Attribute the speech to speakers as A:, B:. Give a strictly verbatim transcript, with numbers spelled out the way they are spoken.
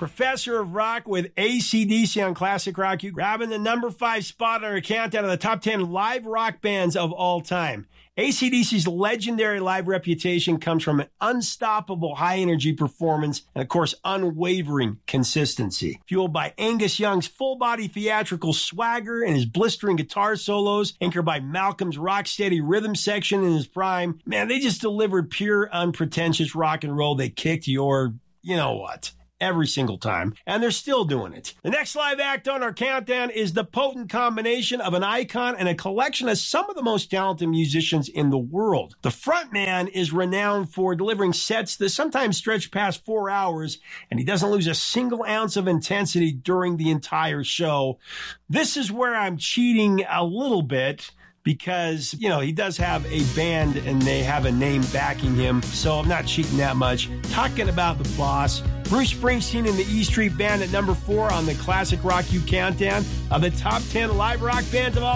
A: Professor of Rock with A C D C on Classic Rock. You grabbing the number five spot on our countdown of the top ten live rock bands of all time. A C D C's legendary live reputation comes from an unstoppable high-energy performance and, of course, unwavering consistency. Fueled by Angus Young's full-body theatrical swagger and his blistering guitar solos, anchored by Malcolm's rock-steady rhythm section in his prime, man, they just delivered pure, unpretentious rock and roll that kicked your, you know what, every single time, and they're still doing it. The next live act on our countdown is the potent combination of an icon and a collection of some of the most talented musicians in the world. The frontman is renowned for delivering sets that sometimes stretch past four hours, and he doesn't lose a single ounce of intensity during the entire show. This is where I'm cheating a little bit, because, you know, he does have a band and they have a name backing him, so I'm not cheating that much. Talking about the boss, Bruce Springsteen and the E Street Band at number four on the Classic Rock U Countdown of the top ten live rock bands of all